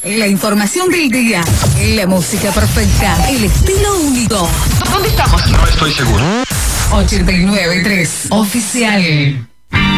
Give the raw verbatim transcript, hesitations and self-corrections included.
La información del día, la música perfecta, el estilo único. ¿Dónde estamos? No estoy seguro. ochenta y nueve punto tres Oficial.